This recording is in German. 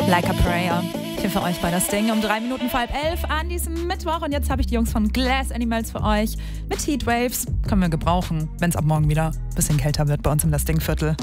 Like a Prayer. Hier für euch bei das Ding um 3 Minuten vor 10:30 an diesem Mittwoch. Und jetzt habe ich die Jungs von Glass Animals für euch mit Heatwaves. Können wir gebrauchen, wenn es ab morgen wieder ein bisschen kälter wird bei uns im Das Ding Viertel.